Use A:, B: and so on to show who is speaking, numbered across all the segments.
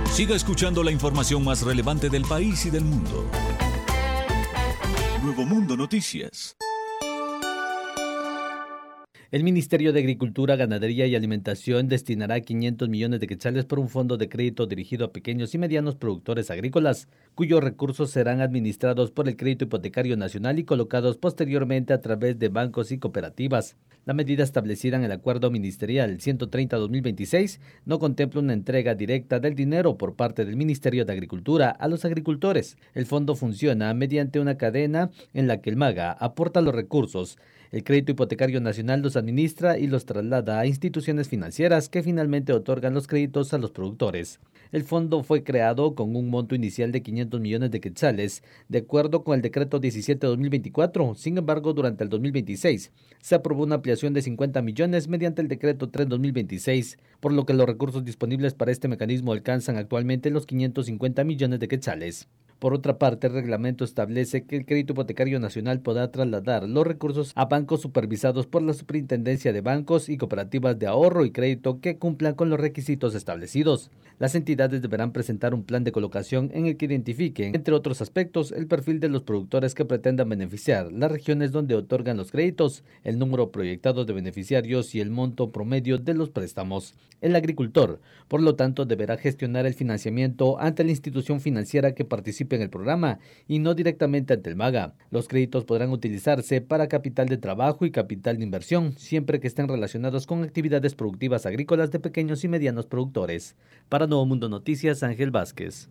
A: Siga escuchando la información más relevante del país y del mundo. Nuevo Mundo Noticias.
B: El Ministerio de Agricultura, Ganadería y Alimentación destinará 500 millones de quetzales por un fondo de crédito dirigido a pequeños y medianos productores agrícolas, cuyos recursos serán administrados por el Crédito Hipotecario Nacional y colocados posteriormente a través de bancos y cooperativas. La medida establecida en el Acuerdo Ministerial 130-2026 no contempla una entrega directa del dinero por parte del Ministerio de Agricultura a los agricultores. El fondo funciona mediante una cadena en la que el MAGA aporta los recursos. El Crédito Hipotecario Nacional los administra y los traslada a instituciones financieras que finalmente otorgan los créditos a los productores. El fondo fue creado con un monto inicial de 500 millones de quetzales, de acuerdo con el decreto 17-2024. Sin embargo, durante el 2026 se aprobó una ampliación de 50 millones mediante el decreto 3-2026, por lo que los recursos disponibles para este mecanismo alcanzan actualmente los 550 millones de quetzales. Por otra parte, el reglamento establece que el Crédito Hipotecario Nacional podrá trasladar los recursos a bancos supervisados por la Superintendencia de Bancos y Cooperativas de Ahorro y Crédito que cumplan con los requisitos establecidos. Las entidades deberán presentar un plan de colocación en el que identifiquen, entre otros aspectos, el perfil de los productores que pretendan beneficiar, las regiones donde otorgan los créditos, el número proyectado de beneficiarios y el monto promedio de los préstamos. El agricultor, por lo tanto, deberá gestionar el financiamiento ante la institución financiera que participe en el programa y no directamente ante el MAGA. Los créditos podrán utilizarse para capital de trabajo y capital de inversión, siempre que estén relacionados con actividades productivas agrícolas de pequeños y medianos productores. Para Nuevo Mundo Noticias, Ángel Vázquez.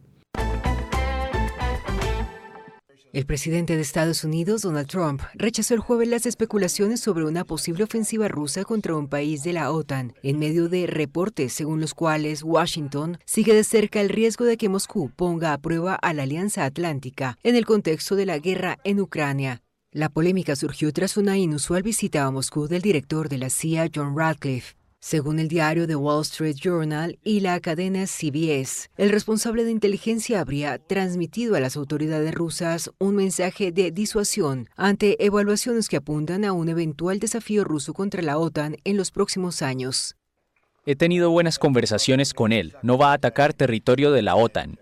C: El presidente de Estados Unidos, Donald Trump, rechazó el jueves las especulaciones sobre una posible ofensiva rusa contra un país de la OTAN, en medio de reportes según los cuales Washington sigue de cerca el riesgo de que Moscú ponga a prueba a la Alianza Atlántica en el contexto de la guerra en Ucrania. La polémica surgió tras una inusual visita a Moscú del director de la CIA, John Ratcliffe. Según el diario The Wall Street Journal y la cadena CBS, el responsable de inteligencia habría transmitido a las autoridades rusas un mensaje de disuasión ante evaluaciones que apuntan a un eventual desafío ruso contra la OTAN en los próximos años.
D: He tenido buenas conversaciones con él. No va a atacar territorio de la OTAN.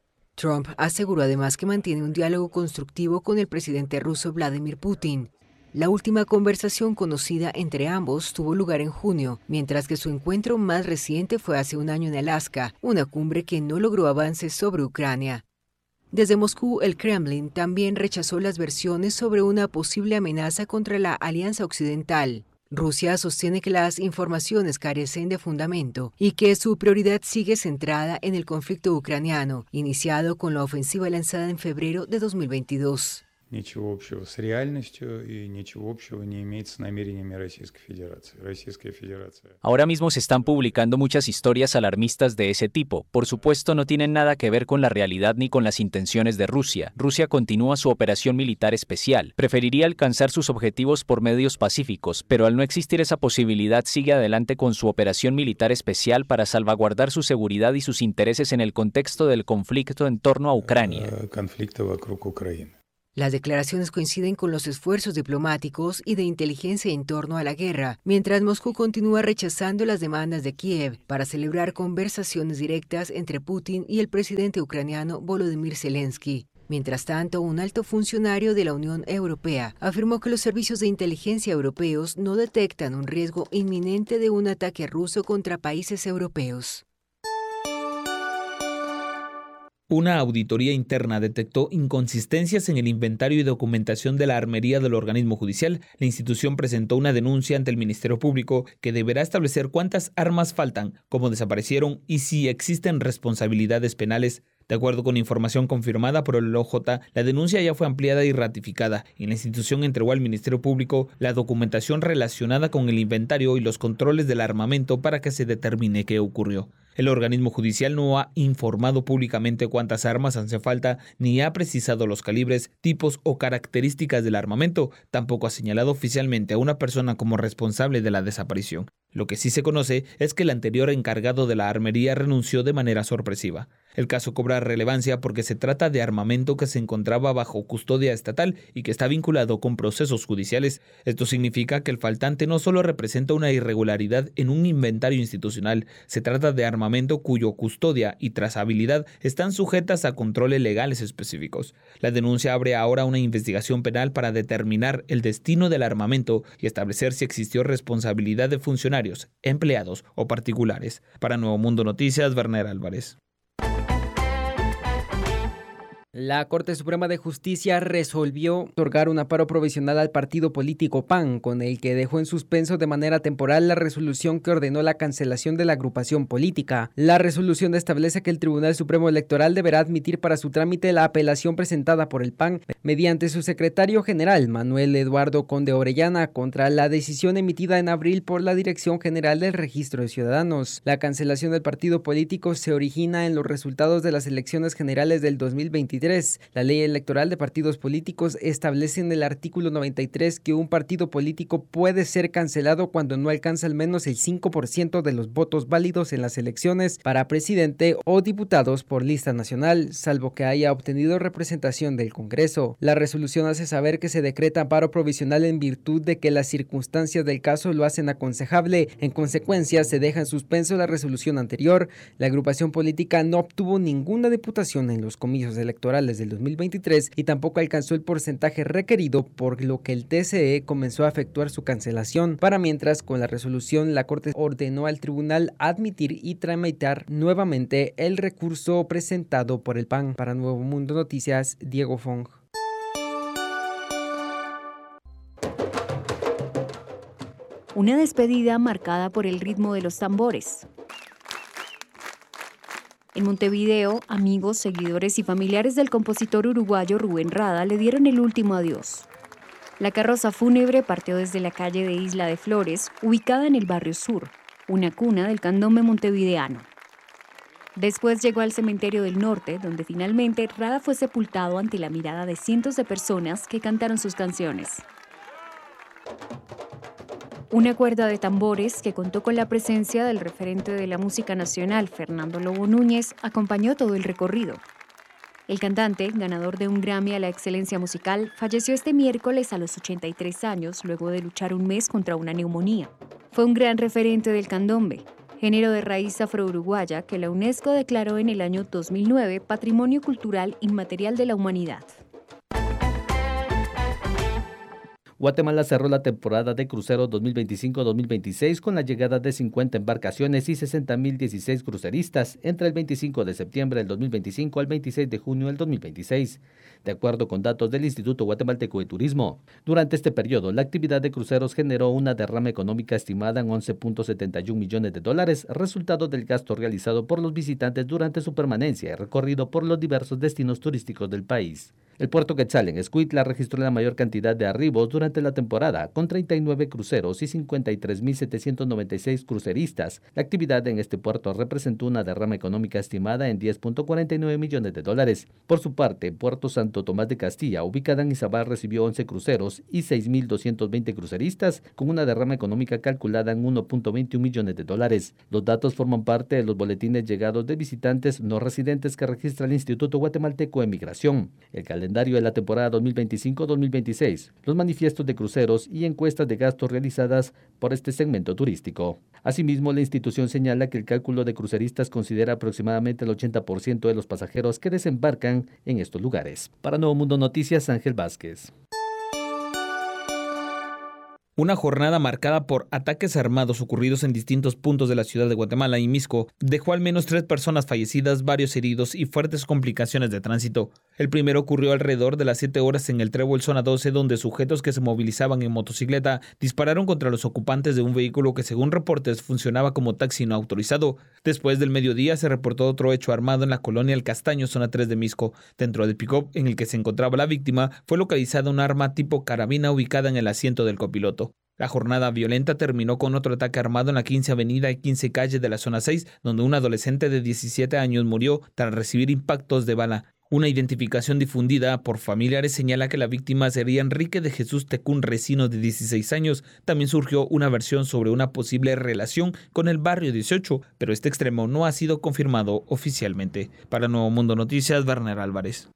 C: Trump aseguró además que mantiene un diálogo constructivo con el presidente ruso Vladimir Putin. La última conversación conocida entre ambos tuvo lugar en junio, mientras que su encuentro más reciente fue hace un año en Alaska, una cumbre que no logró avances sobre Ucrania. Desde Moscú, el Kremlin también rechazó las versiones sobre una posible amenaza contra la Alianza Occidental. Rusia sostiene que las informaciones carecen de fundamento y que su prioridad sigue centrada en el conflicto ucraniano, iniciado con la ofensiva lanzada en febrero de 2022.
E: Ничего общего с реальностью и ничего общего не имеет с намерениями Российской Федерации. Российская Федерация.
D: Ahora mismo se están publicando muchas historias alarmistas de ese tipo. Por supuesto, no tienen nada que ver con la realidad ni con las intenciones de Rusia. Rusia continúa su operación militar especial. Preferiría alcanzar sus objetivos por medios pacíficos, pero al no existir esa posibilidad sigue adelante con su operación militar especial para salvaguardar su seguridad y sus intereses en el contexto del conflicto en torno a Ucrania.
E: Конфликта вокруг Украины.
C: Las declaraciones coinciden con los esfuerzos diplomáticos y de inteligencia en torno a la guerra, mientras Moscú continúa rechazando las demandas de Kiev para celebrar conversaciones directas entre Putin y el presidente ucraniano Volodymyr Zelensky. Mientras tanto, un alto funcionario de la Unión Europea afirmó que los servicios de inteligencia europeos no detectan un riesgo inminente de un ataque ruso contra países europeos.
F: Una auditoría interna detectó inconsistencias en el inventario y documentación de la armería del organismo judicial. La institución presentó una denuncia ante el Ministerio Público que deberá establecer cuántas armas faltan, cómo desaparecieron y si existen responsabilidades penales. De acuerdo con información confirmada por el OJ, la denuncia ya fue ampliada y ratificada y la institución entregó al Ministerio Público la documentación relacionada con el inventario y los controles del armamento para que se determine qué ocurrió. El organismo judicial no ha informado públicamente cuántas armas hacen falta, ni ha precisado los calibres, tipos o características del armamento. Tampoco ha señalado oficialmente a una persona como responsable de la desaparición. Lo que sí se conoce es que el anterior encargado de la armería renunció de manera sorpresiva. El caso cobra relevancia porque se trata de armamento que se encontraba bajo custodia estatal y que está vinculado con procesos judiciales. Esto significa que el faltante no solo representa una irregularidad en un inventario institucional, se trata de armamento cuyo custodia y trazabilidad están sujetas a controles legales específicos. La denuncia abre ahora una investigación penal para determinar el destino del armamento y establecer si existió responsabilidad de funcionarios, empleados o particulares. Para Nuevo Mundo Noticias, Werner Álvarez.
G: La Corte Suprema de Justicia resolvió otorgar un amparo provisional al partido político PAN, con el que dejó en suspenso de manera temporal la resolución que ordenó la cancelación de la agrupación política. La resolución establece que el Tribunal Supremo Electoral deberá admitir para su trámite la apelación presentada por el PAN mediante su secretario general, Manuel Eduardo Conde Orellana, contra la decisión emitida en abril por la Dirección General del Registro de Ciudadanos. La cancelación del partido político se origina en los resultados de las elecciones generales del 2023. La ley electoral de partidos políticos establece en el artículo 93 que un partido político puede ser cancelado cuando no alcanza al menos el 5% de los votos válidos en las elecciones para presidente o diputados por lista nacional, salvo que haya obtenido representación del Congreso. La resolución hace saber que se decreta amparo provisional en virtud de que las circunstancias del caso lo hacen aconsejable. En consecuencia, se deja en suspenso la resolución anterior. La agrupación política no obtuvo ninguna diputación en los comicios electorales del 2023 y tampoco alcanzó el porcentaje requerido, por lo que el TSE comenzó a efectuar su cancelación. Para mientras, con la resolución, la Corte ordenó al tribunal admitir y tramitar nuevamente el recurso presentado por el PAN. Para Nuevo Mundo Noticias, Diego Fong.
H: Una despedida marcada por el ritmo de los tambores. En Montevideo, amigos, seguidores y familiares del compositor uruguayo Rubén Rada le dieron el último adiós. La carroza fúnebre partió desde la calle de Isla de Flores, ubicada en el barrio Sur, una cuna del candombe montevideano. Después llegó al cementerio del Norte, donde finalmente Rada fue sepultado ante la mirada de cientos de personas que cantaron sus canciones. Una cuerda de tambores que contó con la presencia del referente de la música nacional, Fernando Lobo Núñez, acompañó todo el recorrido. El cantante, ganador de un Grammy a la excelencia musical, falleció este miércoles a los 83 años, luego de luchar un mes contra una neumonía. Fue un gran referente del candombe, género de raíz afro-uruguaya que la UNESCO declaró en el año 2009 Patrimonio Cultural Inmaterial de la Humanidad.
B: Guatemala cerró la temporada de cruceros 2025-2026 con la llegada de 50 embarcaciones y 60.016 cruceristas entre el 25 de septiembre del 2025 al 26 de junio del 2026, de acuerdo con datos del Instituto Guatemalteco de Turismo. Durante este periodo, la actividad de cruceros generó una derrama económica estimada en $11.71 millones, resultado del gasto realizado por los visitantes durante su permanencia y recorrido por los diversos destinos turísticos del país. El puerto Quetzal en Escuintla registró la mayor cantidad de arribos durante la temporada, con 39 cruceros y 53.796 cruceristas. La actividad en este puerto representó una derrama económica estimada en $10.49 millones. Por su parte, Puerto Santo Tomás de Castilla, ubicada en Izabal, recibió 11 cruceros y 6.220 cruceristas, con una derrama económica calculada en $1.21 millones. Los datos forman parte de los boletines llegados de visitantes no residentes que registra el Instituto Guatemalteco de Migración. El calendario de la temporada 2025-2026, los manifiestos de cruceros y encuestas de gastos realizadas por este segmento turístico. Asimismo, la institución señala que el cálculo de cruceristas considera aproximadamente el 80% de los pasajeros que desembarcan en estos lugares. Para Nuevo Mundo Noticias, Ángel Vázquez.
F: Una jornada marcada por ataques armados ocurridos en distintos puntos de la ciudad de Guatemala y Misco dejó al menos 3 personas fallecidas, varios heridos y fuertes complicaciones de tránsito. El primero ocurrió alrededor de las 7 horas en el Trébol Zona 12, donde sujetos que se movilizaban en motocicleta dispararon contra los ocupantes de un vehículo que, según reportes, funcionaba como taxi no autorizado. Después del mediodía se reportó otro hecho armado en la colonia El Castaño, Zona 3 de Misco. Dentro del pick-up en el que se encontraba la víctima fue localizada un arma tipo carabina ubicada en el asiento del copiloto. La jornada violenta terminó con otro ataque armado en la 15 Avenida y 15 Calle de la Zona 6, donde un adolescente de 17 años murió tras recibir impactos de bala. Una identificación difundida por familiares señala que la víctima sería Enrique de Jesús Tecún Resino, de 16 años. También surgió una versión sobre una posible relación con el barrio 18, pero este extremo no ha sido confirmado oficialmente. Para Nuevo Mundo Noticias, Werner Álvarez.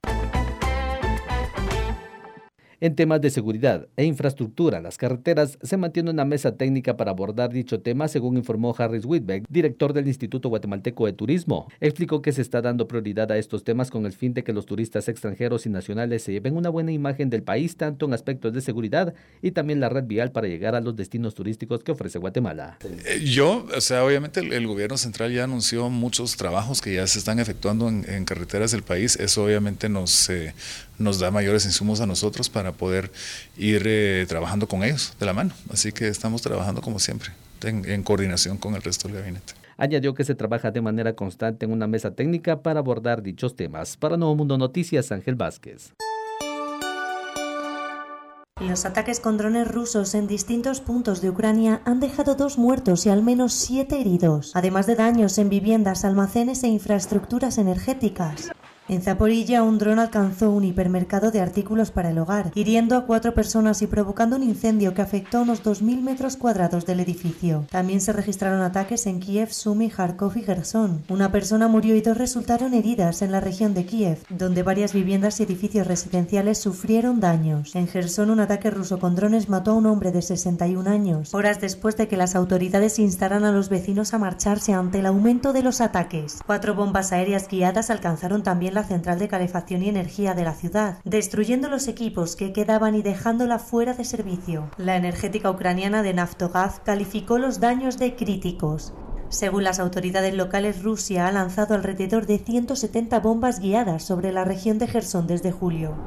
B: En temas de seguridad e infraestructura, las carreteras, se mantiene una mesa técnica para abordar dicho tema, según informó Harris Whitbeck, director del Instituto Guatemalteco de Turismo. Explicó que se está dando prioridad a estos temas con el fin de que los turistas extranjeros y nacionales se lleven una buena imagen del país, tanto en aspectos de seguridad y también la red vial para llegar a los destinos turísticos que ofrece Guatemala.
I: Obviamente el gobierno central ya anunció muchos trabajos que ya se están efectuando en carreteras del país. Eso obviamente nos da mayores insumos a nosotros para poder ir trabajando con ellos de la mano. Así que estamos trabajando como siempre, en coordinación con el resto del gabinete.
B: Añadió que se trabaja de manera constante en una mesa técnica para abordar dichos temas. Para Nuevo Mundo Noticias, Ángel Vázquez.
J: Los ataques con drones rusos en distintos puntos de Ucrania han dejado 2 muertos y al menos 7 heridos, además de daños en viviendas, almacenes e infraestructuras energéticas. En Zaporilla, un dron alcanzó un hipermercado de artículos para el hogar, hiriendo a 4 personas y provocando un incendio que afectó a unos 2.000 metros cuadrados del edificio. También se registraron ataques en Kiev, Sumy, Kharkov y Gerson. Una persona murió y 2 resultaron heridas en la región de Kiev, donde varias viviendas y edificios residenciales sufrieron daños. En Gerson, un ataque ruso con drones mató a un hombre de 61 años, horas después de que las autoridades instaran a los vecinos a marcharse ante el aumento de los ataques. 4 bombas aéreas guiadas alcanzaron también la central de calefacción y energía de la ciudad, destruyendo los equipos que quedaban y dejándola fuera de servicio. La energética ucraniana de Naftogaz calificó los daños de críticos. Según las autoridades locales, Rusia ha lanzado alrededor de 170 bombas guiadas sobre la región de Gerson desde julio.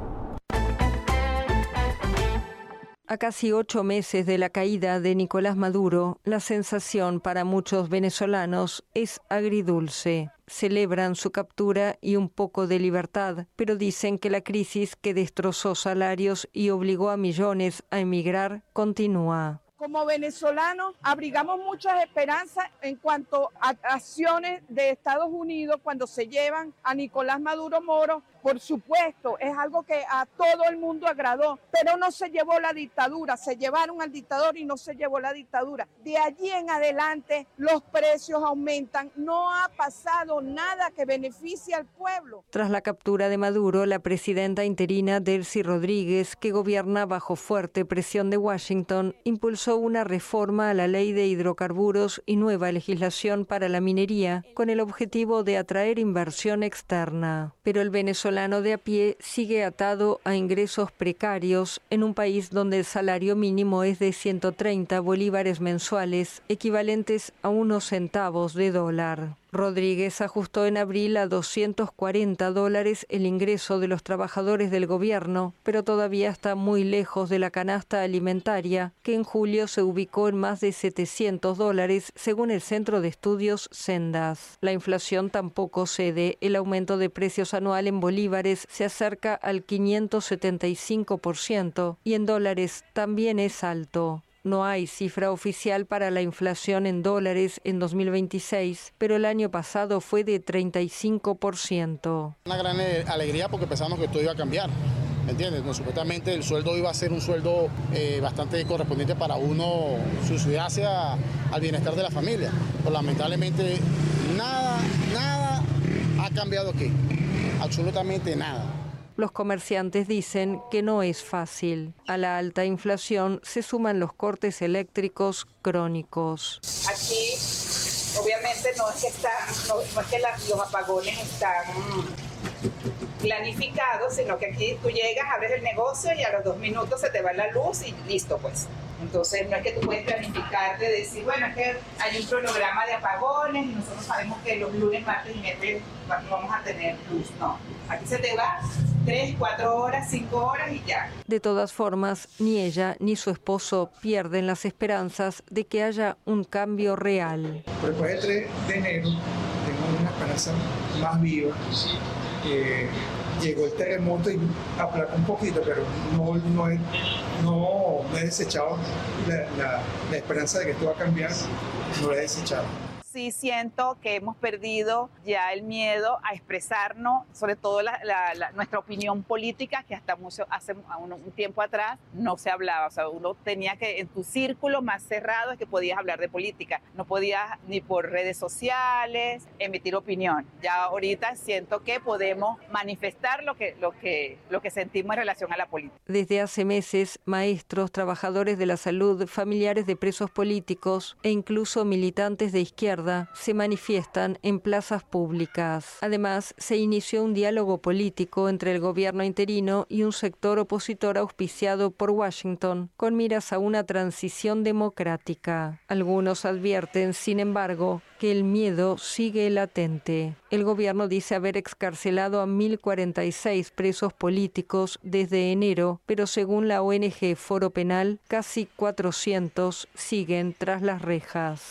K: A casi 8 meses de la caída de Nicolás Maduro, la sensación para muchos venezolanos es agridulce. Celebran su captura y un poco de libertad, pero dicen que la crisis que destrozó salarios y obligó a millones a emigrar continúa.
L: Como venezolanos abrigamos muchas esperanzas en cuanto a acciones de Estados Unidos cuando se llevan a Nicolás Maduro Moro. Por supuesto, es algo que a todo el mundo agradó, pero no se llevó la dictadura, se llevaron al dictador y no se llevó la dictadura. De allí en adelante los precios aumentan, no ha pasado nada que beneficie al pueblo.
K: Tras la captura de Maduro, la presidenta interina Delcy Rodríguez, que gobierna bajo fuerte presión de Washington, impulsó una reforma a la ley de hidrocarburos y nueva legislación para la minería, con el objetivo de atraer inversión externa. Pero el venezolano de a pie sigue atado a ingresos precarios en un país donde el salario mínimo es de 130 bolívares mensuales, equivalentes a unos centavos de dólar. Rodríguez ajustó en abril a $240 el ingreso de los trabajadores del gobierno, pero todavía está muy lejos de la canasta alimentaria, que en julio se ubicó en más de $700, según el Centro de Estudios Sendas. La inflación tampoco cede. El aumento de precios anual en bolívares se acerca al 575% y en dólares también es alto. No hay cifra oficial para la inflación en dólares en 2026, pero el año pasado fue de 35%.
M: Una gran alegría porque pensamos que todo iba a cambiar, ¿me entiendes? No, supuestamente el sueldo iba a ser un sueldo bastante correspondiente para uno subsidiarse al bienestar de la familia. Pero lamentablemente nada ha cambiado aquí, absolutamente nada.
K: Los comerciantes dicen que no es fácil. A la alta inflación se suman los cortes eléctricos crónicos.
N: Aquí, obviamente, no es que los apagones están planificados, sino que aquí tú llegas, abres el negocio y a los 2 minutos se te va la luz y listo, pues. Entonces no es que tú puedes planificar de decir, bueno, es que hay un cronograma de apagones y nosotros sabemos que los lunes, martes y miércoles vamos a tener luz. No, aquí se te va 3, 4 horas, 5 horas y ya.
K: De todas formas, ni ella ni su esposo pierden las esperanzas de que haya un cambio real.
O: Después del 3 de enero tengo una esperanza más viva. Llegó el terremoto y aplacó un poquito, pero no he desechado la esperanza de que esto va a cambiar, no la he desechado.
N: sí siento que hemos perdido ya el miedo a expresarnos, sobre todo nuestra opinión política, que hasta hace un tiempo atrás no se hablaba. O sea, uno tenía que, en tu círculo más cerrado, es que podías hablar de política. No podías ni por redes sociales emitir opinión. Ya ahorita siento que podemos manifestar lo que sentimos en relación a la política.
K: Desde hace meses, maestros, trabajadores de la salud, familiares de presos políticos e incluso militantes de izquierda se manifiestan en plazas públicas. Además, se inició un diálogo político entre el gobierno interino y un sector opositor auspiciado por Washington, con miras a una transición democrática. Algunos advierten, sin embargo, que el miedo sigue latente. El gobierno dice haber excarcelado a 1.046 presos políticos desde enero, pero según la ONG Foro Penal, casi 400 siguen tras las rejas.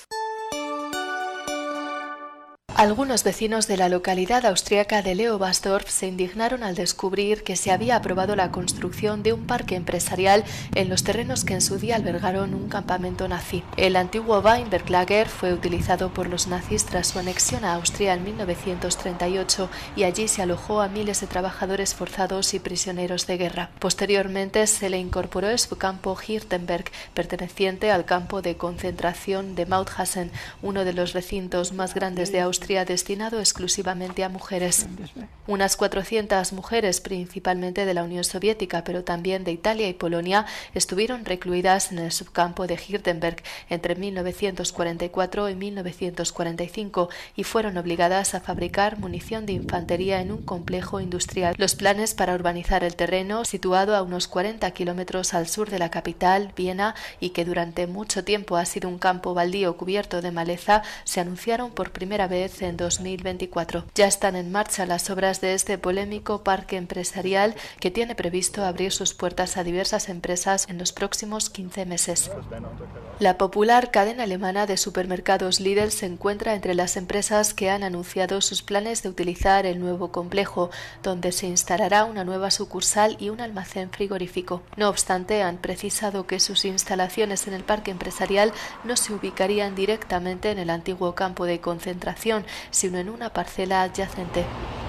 P: Algunos vecinos de la localidad austríaca de Leobersdorf se indignaron al descubrir que se había aprobado la construcción de un parque empresarial en los terrenos que en su día albergaron un campamento nazi. El antiguo Weinberglager fue utilizado por los nazis tras su anexión a Austria en 1938 y allí se alojó a miles de trabajadores forzados y prisioneros de guerra. Posteriormente se le incorporó el subcampo Hirtenberg, perteneciente al campo de concentración de Mauthausen, uno de los recintos más grandes de Austria, destinado exclusivamente a mujeres. Unas 400 mujeres, principalmente de la Unión Soviética, pero también de Italia y Polonia, estuvieron recluidas en el subcampo de Hirtenberg entre 1944 y 1945 y fueron obligadas a fabricar munición de infantería en un complejo industrial. Los planes para urbanizar el terreno, situado a unos 40 kilómetros al sur de la capital, Viena, y que durante mucho tiempo ha sido un campo baldío cubierto de maleza, se anunciaron por primera vez en 2024. Ya están en marcha las obras de este polémico parque empresarial que tiene previsto abrir sus puertas a diversas empresas en los próximos 15 meses. La popular cadena alemana de supermercados Lidl se encuentra entre las empresas que han anunciado sus planes de utilizar el nuevo complejo, donde se instalará una nueva sucursal y un almacén frigorífico. No obstante, han precisado que sus instalaciones en el parque empresarial no se ubicarían directamente en el antiguo campo de concentración, sino en una parcela adyacente.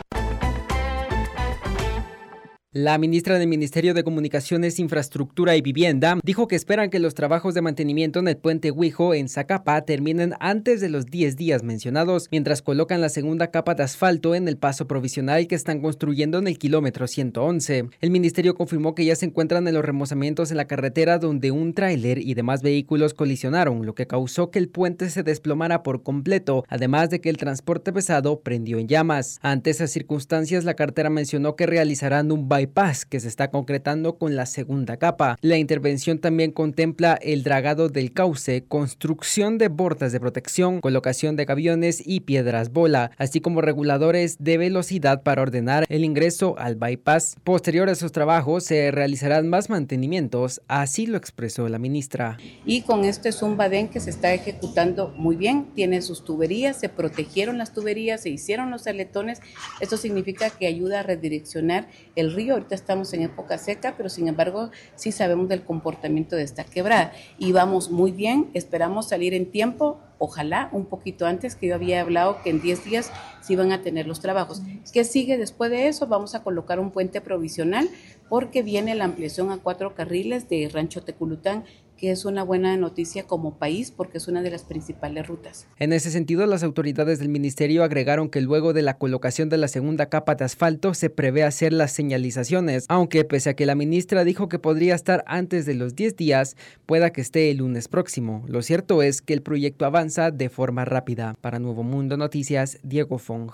G: La ministra del Ministerio de Comunicaciones, Infraestructura y Vivienda dijo que esperan que los trabajos de mantenimiento en el puente Huijo en Zacapa terminen antes de los 10 días mencionados, mientras colocan la segunda capa de asfalto en el paso provisional que están construyendo en el kilómetro 111. El ministerio confirmó que ya se encuentran en los remozamientos en la carretera donde un tráiler y demás vehículos colisionaron, lo que causó que el puente se desplomara por completo, además de que el transporte pesado prendió en llamas. Ante esas circunstancias, la cartera mencionó que realizarán un bypass que se está concretando con la segunda capa. La intervención también contempla el dragado del cauce, construcción de bordas de protección, colocación de gaviones y piedras bola, así como reguladores de velocidad para ordenar el ingreso al bypass. Posterior a esos trabajos se realizarán más mantenimientos, así lo expresó la ministra.
Q: Y con esto es un badén que se está ejecutando muy bien, tiene sus tuberías, se protegieron las tuberías, se hicieron los aletones. Esto significa que ayuda a redireccionar el río. Ahorita estamos en época seca, pero sin embargo sí sabemos del comportamiento de esta quebrada y vamos muy bien, esperamos salir en tiempo, ojalá un poquito antes, que yo había hablado que en 10 días se iban a tener los trabajos. ¿Qué sigue después de eso? Vamos a colocar un puente provisional porque viene la ampliación a 4 carriles de Rancho Teculután, que es una buena noticia como país porque es una de las principales rutas.
G: En ese sentido, las autoridades del ministerio agregaron que luego de la colocación de la segunda capa de asfalto se prevé hacer las señalizaciones, aunque pese a que la ministra dijo que podría estar antes de los 10 días, pueda que esté el lunes próximo. Lo cierto es que el proyecto avanza de forma rápida. Para Nuevo Mundo Noticias, Diego Fong.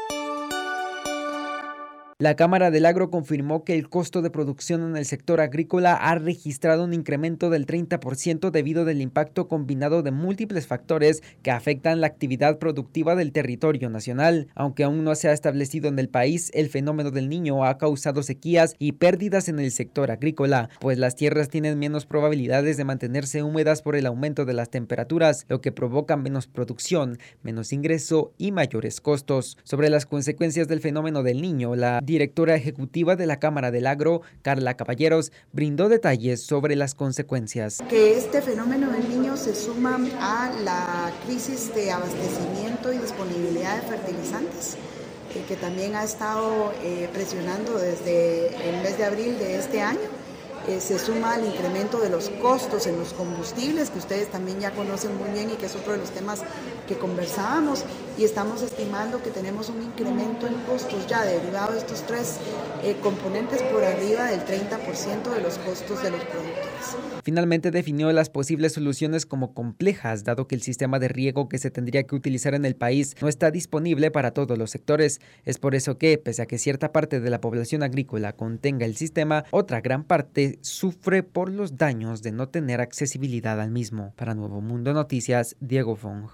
G: La Cámara del Agro confirmó que el costo de producción en el sector agrícola ha registrado un incremento del 30% debido al impacto combinado de múltiples factores que afectan la actividad productiva del territorio nacional. Aunque aún no se ha establecido en el país, el fenómeno del Niño ha causado sequías y pérdidas en el sector agrícola, pues las tierras tienen menos probabilidades de mantenerse húmedas por el aumento de las temperaturas, lo que provoca menos producción, menos ingreso y mayores costos. Sobre las consecuencias del fenómeno del Niño, la directora ejecutiva de la Cámara del Agro, Carla Caballeros, brindó detalles sobre las consecuencias.
R: Que este fenómeno del Niño daños se suman a la crisis de abastecimiento y disponibilidad de fertilizantes, que también ha estado presionando desde el mes de abril de este año. Se suma al incremento de los costos en los combustibles, que ustedes también ya conocen muy bien y que es otro de los temas que conversábamos, y estamos estimando que tenemos un incremento en costos ya derivado de estos tres componentes por arriba del 30% de los costos de los productores.
G: Finalmente definió las posibles soluciones como complejas, dado que el sistema de riego que se tendría que utilizar en el país no está disponible para todos los sectores. Es por eso que, pese a que cierta parte de la población agrícola contenga el sistema, otra gran parte sufre por los daños de no tener accesibilidad al mismo. Para Nuevo Mundo Noticias, Diego Fong.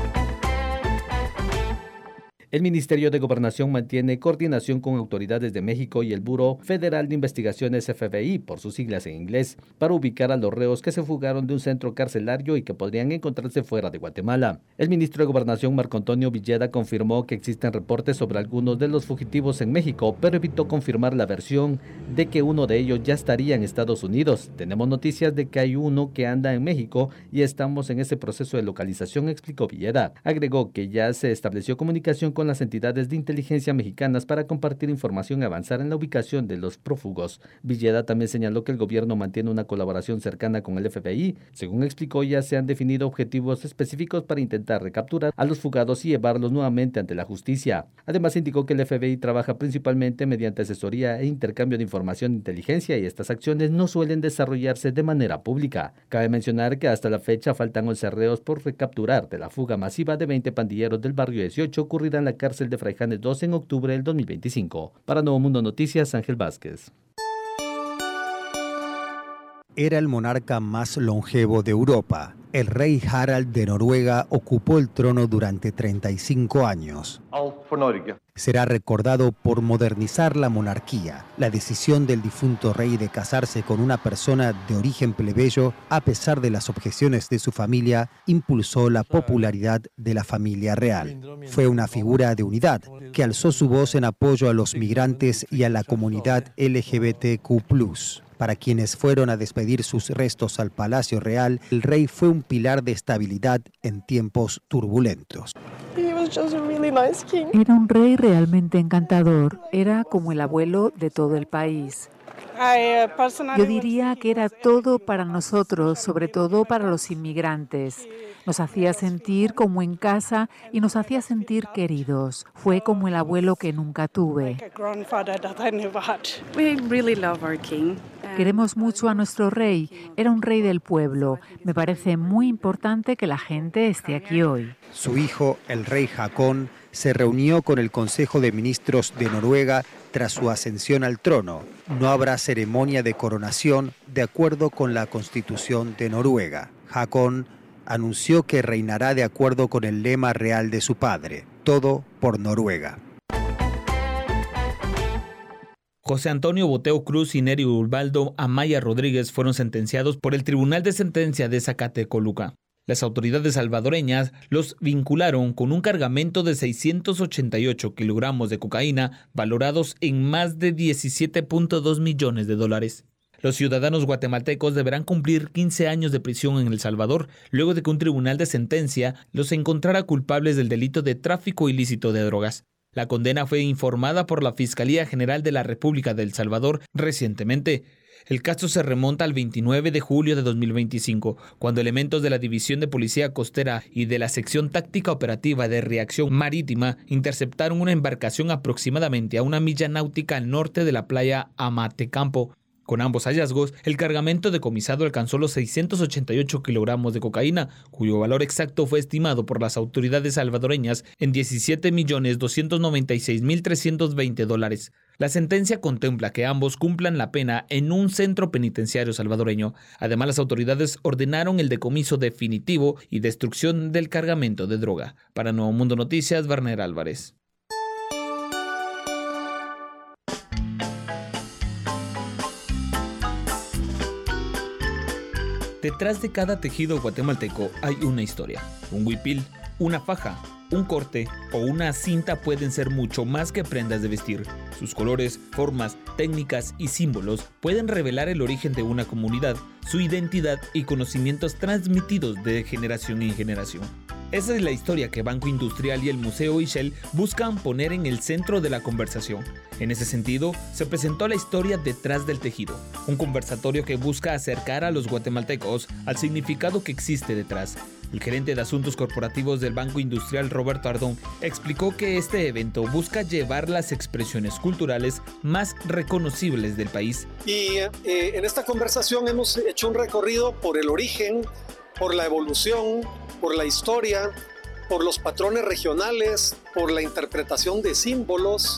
B: El Ministerio de Gobernación mantiene coordinación con autoridades de México y el Buró Federal de Investigaciones FBI, por sus siglas en inglés, para ubicar a los reos que se fugaron de un centro carcelario y que podrían encontrarse fuera de Guatemala. El ministro de Gobernación, Marco Antonio Villeda, confirmó que existen reportes sobre algunos de los fugitivos en México, pero evitó confirmar la versión de que uno de ellos ya estaría en Estados Unidos. Tenemos noticias de que hay uno que anda en México y estamos en ese proceso de localización, explicó Villeda. Agregó que ya se estableció comunicación con las entidades de inteligencia mexicanas para compartir información y avanzar en la ubicación de los prófugos. Villeda también señaló que el gobierno mantiene una colaboración cercana con el FBI. Según explicó, ya se han definido objetivos específicos para intentar recapturar a los fugados y llevarlos nuevamente ante la justicia. Además, indicó que el FBI trabaja principalmente mediante asesoría e intercambio de información de inteligencia y estas acciones no suelen desarrollarse de manera pública. Cabe mencionar que hasta la fecha faltan 11 reos por recapturar de la fuga masiva de 20 pandilleros del barrio 18 ocurrida en la cárcel de Fraijanes 2 en octubre del 2025. Para Nuevo Mundo Noticias, Ángel Vázquez.
S: Era el monarca más longevo de Europa. El rey Harald de Noruega ocupó el trono durante 35 años. Será recordado por modernizar la monarquía. La decisión del difunto rey de casarse con una persona de origen plebeyo, a pesar de las objeciones de su familia, impulsó la popularidad de la familia real. Fue una figura de unidad que alzó su voz en apoyo a los migrantes y a la comunidad LGBTQ+. Para quienes fueron a despedir sus restos al Palacio Real, el rey fue un pilar de estabilidad en tiempos turbulentos.
T: Era un rey realmente encantador. Era como el abuelo de todo el país. Yo diría que era todo para nosotros, sobre todo para los inmigrantes. Nos hacía sentir como en casa y nos hacía sentir queridos. Fue como el abuelo que nunca tuve. Queremos mucho a nuestro rey. Era un rey del pueblo. Me parece muy importante que la gente esté aquí hoy.
S: Su hijo, el rey Haakon, se reunió con el Consejo de Ministros de Noruega tras su ascensión al trono. No habrá ceremonia de coronación de acuerdo con la Constitución de Noruega. Haakon anunció que reinará de acuerdo con el lema real de su padre, todo por Noruega.
F: José Antonio Boteo Cruz y Neri Ubaldo Amaya Rodríguez fueron sentenciados por el Tribunal de Sentencia de Zacatecoluca. Las autoridades salvadoreñas los vincularon con un cargamento de 688 kilogramos de cocaína valorados en más de $17.2 millones. Los ciudadanos guatemaltecos deberán cumplir 15 años de prisión en El Salvador luego de que un tribunal de sentencia los encontrara culpables del delito de tráfico ilícito de drogas. La condena fue informada por la Fiscalía General de la República de El Salvador recientemente. El caso se remonta al 29 de julio de 2025, cuando elementos de la División de Policía Costera y de la Sección Táctica Operativa de Reacción Marítima interceptaron una embarcación aproximadamente a 1 milla náutica al norte de la playa Amatecampo. Con ambos hallazgos, el cargamento decomisado alcanzó los 688 kilogramos de cocaína, cuyo valor exacto fue estimado por las autoridades salvadoreñas en $17.296.320. La sentencia contempla que ambos cumplan la pena en un centro penitenciario salvadoreño. Además, las autoridades ordenaron el decomiso definitivo y destrucción del cargamento de droga. Para Nuevo Mundo Noticias, Werner Álvarez. Detrás de cada tejido guatemalteco hay una historia, un huipil, Una faja, un corte o una cinta pueden ser mucho más que prendas de vestir. Sus colores, formas, técnicas y símbolos pueden revelar el origen de una comunidad, su identidad y conocimientos transmitidos de generación en generación. Esa es la historia que Banco Industrial y el Museo Ixchel buscan poner en el centro de la conversación. En ese sentido, se presentó la historia detrás del tejido, un conversatorio que busca acercar a los guatemaltecos al significado que existe detrás. El gerente de Asuntos Corporativos del Banco Industrial, Roberto Ardón, explicó que este evento busca llevar las expresiones culturales más reconocibles del país.
U: Y en esta conversación hemos hecho un recorrido por el origen, por la evolución, por la historia, por los patrones regionales, por la interpretación de símbolos,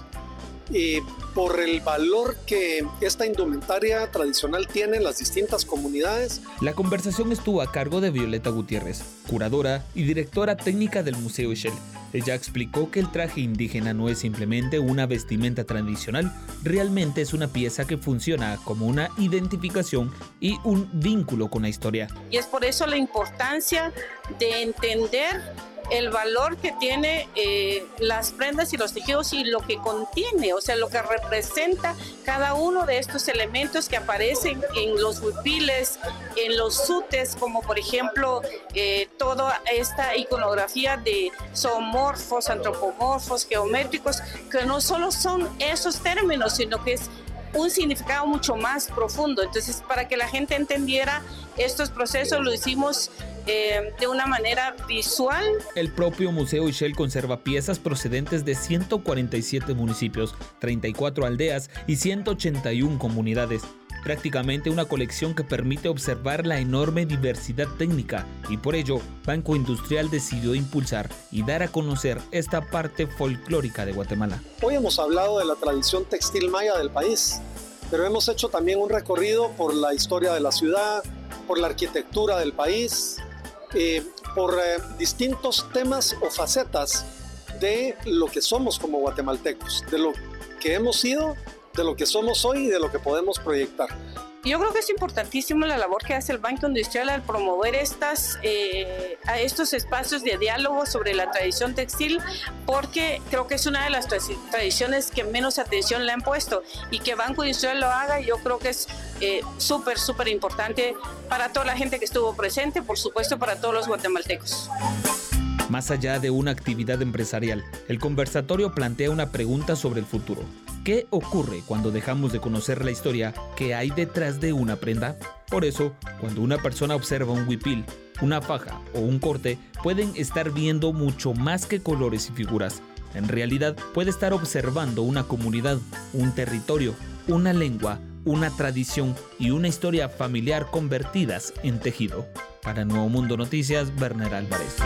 U: por el valor que esta indumentaria tradicional tiene en las distintas comunidades.
F: La conversación estuvo a cargo de Violeta Gutiérrez, curadora y directora técnica del Museo Ixchel. Ella explicó que el traje indígena no es simplemente una vestimenta tradicional, realmente es una pieza que funciona como una identificación y un vínculo con la historia.
V: Y es por eso la importancia de entender el valor que tiene las prendas y los tejidos y lo que contiene, o sea, lo que representa cada uno de estos elementos que aparecen en los huipiles, en los sutes, como por ejemplo toda esta iconografía de zoomorfos, antropomorfos, geométricos, que no solo son esos términos, sino que es un significado mucho más profundo. Entonces, para que la gente entendiera estos procesos, lo hicimos de una manera visual.
F: El propio Museo Ixchel conserva piezas procedentes de 147 municipios, 34 aldeas y 181 comunidades. Prácticamente una colección que permite observar la enorme diversidad técnica y por ello Banco Industrial decidió impulsar y dar a conocer esta parte folclórica de Guatemala.
U: Hoy hemos hablado de la tradición textil maya del país, pero hemos hecho también un recorrido por la historia de la ciudad, por la arquitectura del país, por distintos temas o facetas de lo que somos como guatemaltecos, de lo que hemos sido, de lo que somos hoy y de lo que podemos proyectar.
V: Yo creo que es importantísimo la labor que hace el Banco Industrial al promover estos espacios de diálogo sobre la tradición textil, porque creo que es una de las tradiciones que menos atención le han puesto, y que Banco Industrial lo haga, yo creo que es súper importante para toda la gente que estuvo presente, por supuesto para todos los guatemaltecos.
F: Más allá de una actividad empresarial, el conversatorio plantea una pregunta sobre el futuro. ¿Qué ocurre cuando dejamos de conocer la historia que hay detrás de una prenda? Por eso, cuando una persona observa un huipil, una faja o un corte, pueden estar viendo mucho más que colores y figuras. En realidad, puede estar observando una comunidad, un territorio, una lengua, una tradición y una historia familiar convertidas en tejido. Para Nuevo Mundo Noticias, Werner Álvarez.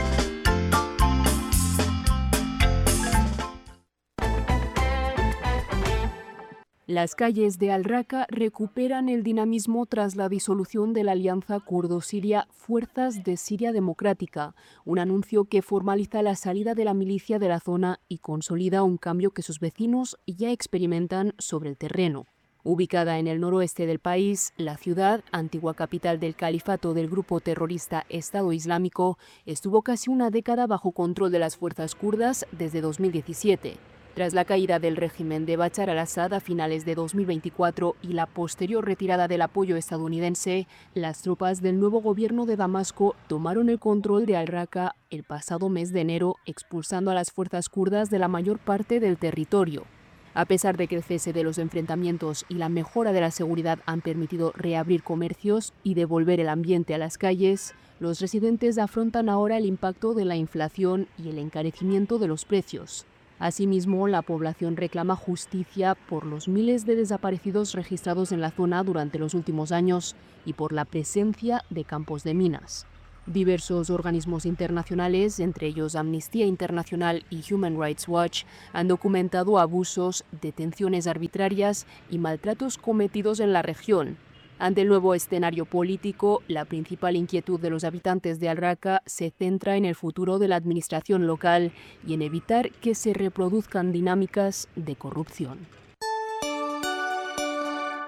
W: Las calles de Al-Raqqa recuperan el dinamismo tras la disolución de la alianza kurdo-siria Fuerzas de Siria Democrática, un anuncio que formaliza la salida de la milicia de la zona y consolida un cambio que sus vecinos ya experimentan sobre el terreno. Ubicada en el noroeste del país, la ciudad, antigua capital del califato del grupo terrorista Estado Islámico, estuvo casi una década bajo control de las fuerzas kurdas desde 2017. Tras la caída del régimen de Bashar al-Assad a finales de 2024 y la posterior retirada del apoyo estadounidense, las tropas del nuevo gobierno de Damasco tomaron el control de Al-Raqqa el pasado mes de enero, expulsando a las fuerzas kurdas de la mayor parte del territorio. A pesar de que el cese de los enfrentamientos y la mejora de la seguridad han permitido reabrir comercios y devolver el ambiente a las calles, los residentes afrontan ahora el impacto de la inflación y el encarecimiento de los precios. Asimismo, la población reclama justicia por los miles de desaparecidos registrados en la zona durante los últimos años y por la presencia de campos de minas. Diversos organismos internacionales, entre ellos Amnistía Internacional y Human Rights Watch, han documentado abusos, detenciones arbitrarias y maltratos cometidos en la región. Ante el nuevo escenario político, la principal inquietud de los habitantes de Al-Raqqa se centra en el futuro de la administración local y en evitar que se reproduzcan dinámicas de corrupción.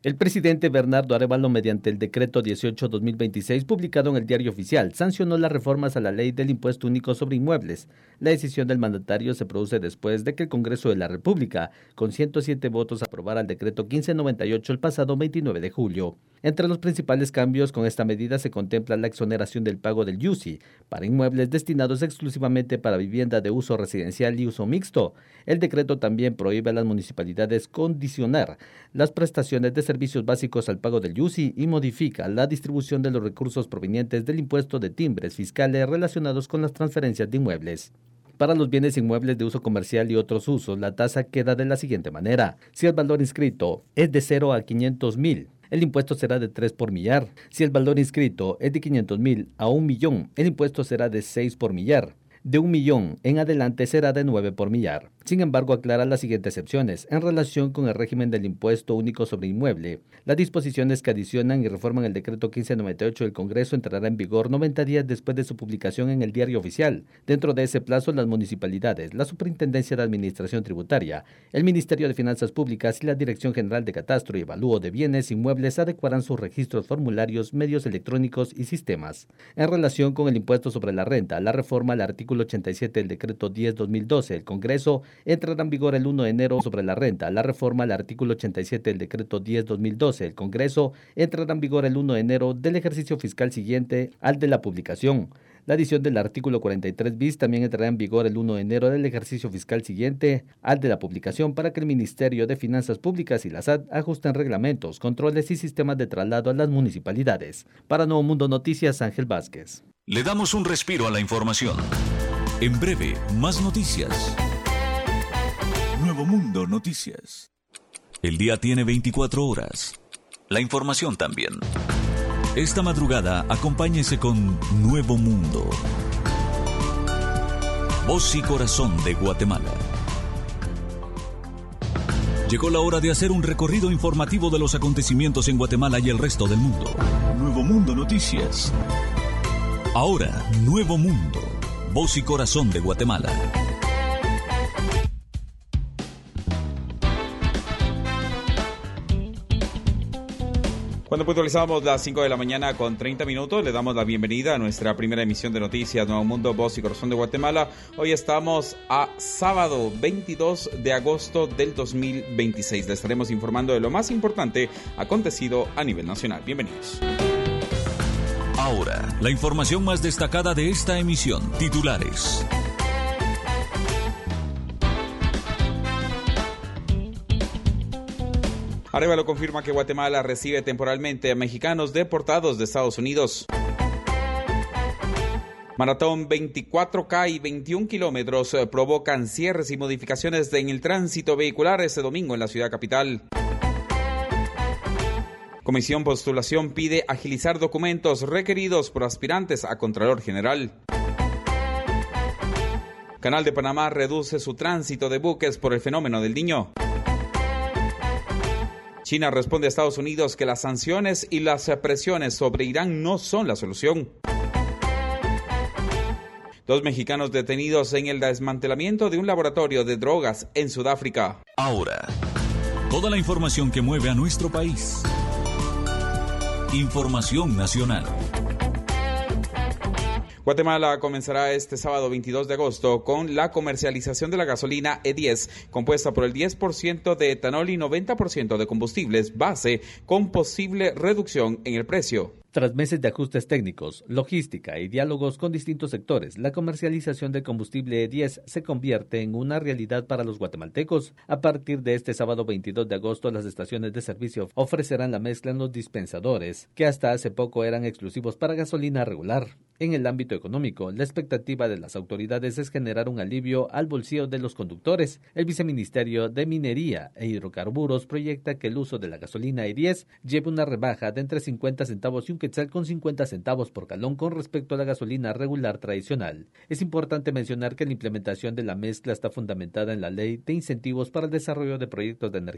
B: El presidente Bernardo Arévalo, mediante el decreto 18-2026, publicado en el Diario Oficial, sancionó las reformas a la ley del impuesto único sobre inmuebles. La decisión del mandatario se produce después de que el Congreso de la República, con 107 votos, aprobara el decreto 1598 el pasado 29 de julio. Entre los principales cambios con esta medida se contempla la exoneración del pago del IUSI para inmuebles destinados exclusivamente para vivienda de uso residencial y uso mixto. El decreto también prohíbe a las municipalidades condicionar las prestaciones de servicios básicos al pago del IUSI y modifica la distribución de los recursos provenientes del impuesto de timbres fiscales relacionados con las transferencias de inmuebles. Para los bienes inmuebles de uso comercial y otros usos, la tasa queda de la siguiente manera. Si el valor inscrito es de 0 a 500,000, el impuesto será de 3 por millar. Si el valor inscrito es de 500,000 a 1,000,000, el impuesto será de 6 por millar. De 1,000,000 en adelante será de 9 por millar. Sin embargo, aclara las siguientes excepciones en relación con el régimen del impuesto único sobre inmueble. Las disposiciones que adicionan y reforman el decreto 1598 del Congreso entrará en vigor 90 días después de su publicación en el Diario Oficial. Dentro de ese plazo, las municipalidades, la Superintendencia de Administración Tributaria, el Ministerio de Finanzas Públicas y la Dirección General de Catastro y Evalúo de Bienes Inmuebles adecuarán sus registros, formularios, medios electrónicos y sistemas. En relación con el impuesto sobre la renta, la reforma al artículo 87 del decreto 10-2012 del Congreso entrará en vigor el 1 de enero sobre la renta. La reforma al artículo 87 del decreto 10-2012 del Congreso entrará en vigor el 1 de enero del ejercicio fiscal siguiente al de la publicación. La adición del artículo 43 bis también entrará en vigor el 1 de enero del ejercicio fiscal siguiente al de la publicación para que el Ministerio de Finanzas Públicas y la SAT ajusten reglamentos, controles y sistemas de traslado a las municipalidades. Para Nuevo Mundo Noticias, Ángel Vázquez.
A: Le damos un respiro a la información. En breve, más noticias. Nuevo Mundo Noticias. El día tiene 24 horas. La información también. Esta madrugada, acompáñese con Nuevo Mundo. Voz y corazón de Guatemala. Llegó la hora de hacer un recorrido informativo de los acontecimientos en Guatemala y el resto del mundo. Nuevo Mundo Noticias. Ahora, Nuevo Mundo. Voz y corazón de Guatemala.
D: Cuando puntualizamos las 5 de la mañana con 30 minutos, le damos la bienvenida a nuestra primera emisión de noticias Nuevo Mundo, Voz y Corazón de Guatemala. Hoy estamos a sábado 22 de agosto del 2026. Le estaremos informando de lo más importante acontecido a nivel nacional. Bienvenidos.
A: Ahora, la información más destacada de esta emisión. Titulares.
D: Arévalo confirma que Guatemala recibe temporalmente a mexicanos deportados de Estados Unidos. Maratón 24K y 21 kilómetros provocan cierres y modificaciones en el tránsito vehicular este domingo en la ciudad capital. Comisión Postulación pide agilizar documentos requeridos por aspirantes a Contralor General. Canal de Panamá reduce su tránsito de buques por el fenómeno del Niño. China responde a Estados Unidos que las sanciones y las presiones sobre Irán no son la solución. 2 mexicanos detenidos en el desmantelamiento de un laboratorio de drogas en Sudáfrica.
A: Ahora, toda la información que mueve a nuestro país. Información nacional.
D: Guatemala comenzará este sábado 22 de agosto con la comercialización de la gasolina E10, compuesta por el 10% de etanol y 90% de combustibles base, con posible reducción en el precio.
B: Tras meses de ajustes técnicos, logística y diálogos con distintos sectores, la comercialización del combustible E10 se convierte en una realidad para los guatemaltecos. A partir de este sábado 22 de agosto, las estaciones de servicio ofrecerán la mezcla en los dispensadores, que hasta hace poco eran exclusivos para gasolina regular. En el ámbito económico, la expectativa de las autoridades es generar un alivio al bolsillo de los conductores. El Viceministerio de Minería e Hidrocarburos proyecta que el uso de la gasolina E10 lleve una rebaja de entre 50 centavos y un quetzal con 50 centavos por galón con respecto a la gasolina regular tradicional. Es importante mencionar que la implementación de la mezcla está fundamentada en la Ley de Incentivos para el Desarrollo de Proyectos de Energía